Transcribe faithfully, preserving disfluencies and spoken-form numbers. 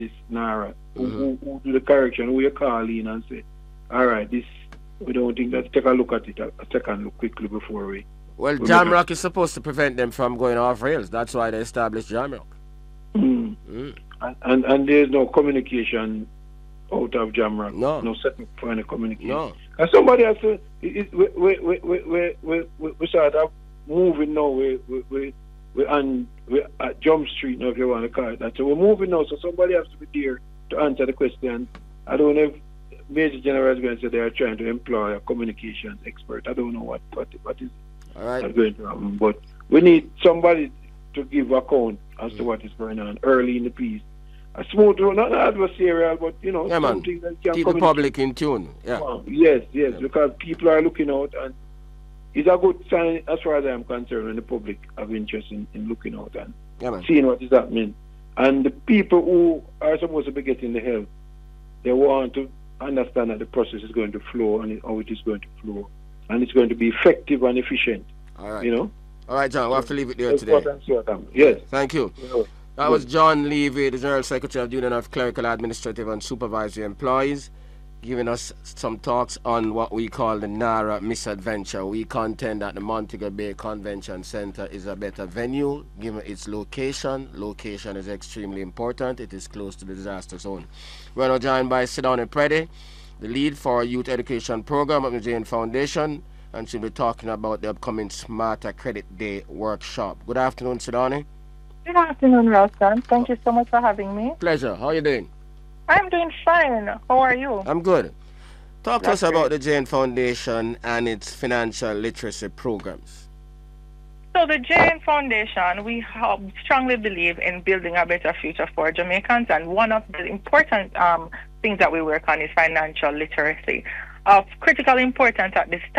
this NARA, who, Mhm. who, who do the correction, who you call in and say, all right, this, we don't think, let's take a look at it, a, a second look quickly before we, Well, we make a... Jamrock is supposed to prevent them from going off rails. That's why they established Jamrock. Mm. Mm. And, and, and there's no communication out of Jamrock. No. No setting for any communication. No. And somebody has to, it, it, we, we, we, we, we, we, we start up moving now, we, we, we, we, and we're at Jump Street now, if you want to call it that. So we're moving now, so somebody has to be there to answer the question. I don't know if Major General is going to say they are trying to employ a communications expert. I don't know what, what, what is All right. going to happen. But we need somebody to give account as Mm. to what is going on early in the piece. A smooth, not adversarial, but, you know, Yeah, man. something that can Keep the communicate. public in tune. Yeah. Well, yes, yes, Yeah. because people are looking out, and it's a good sign as far as I'm concerned when the public have interest in, in looking out and Yeah, man. seeing what is happening. And the people who are supposed to be getting the help, they want to understand that the process is going to flow and how it is going to flow. And it's going to be effective and efficient, All right. you know? All right, John. We'll have to leave it there That's today. what I'm saying. Yes. Thank you. You know, That was John Levy, the General Secretary of the Union of Clerical, Administrative and Supervisory Employees, giving us some talks on what we call the NARA misadventure. We contend that the Montego Bay Convention Center is a better venue, given its location. Location is extremely important. It is close to the disaster zone. We're now joined by Sidoni Preddy, the lead for youth education program of the Jane Foundation, and she'll be talking about the upcoming Smarter Credit Day workshop. Good afternoon, Sidoni. Good afternoon, Ralston. Thank you so much for having me. Pleasure. How are you doing? I'm doing fine. How are you? I'm good. Talk to That's us about great. the Jane Foundation and its financial literacy programs. So the Jane Foundation, we have strongly believe in building a better future for Jamaicans, and one of the important um, things that we work on is financial literacy. Of critical importance at this time.